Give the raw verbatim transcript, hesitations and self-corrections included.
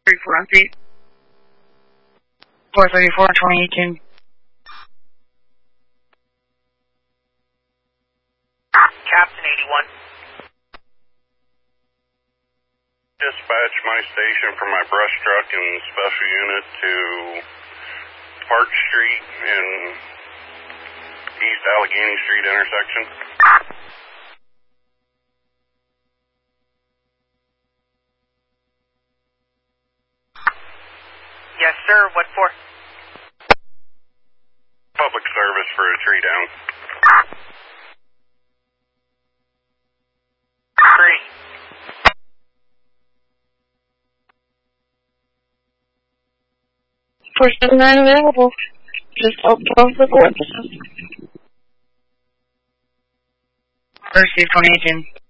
thirty-four on three. four thirty-four, twenty eighteen. Captain eighty-one. Dispatch my station for my brush truck and special unit to Park Street and East Allegheny Street intersection. Yes, sir. What for? Public service for a tree down. Three. four seven nine available. Just off the board. Receive twenty eighteen.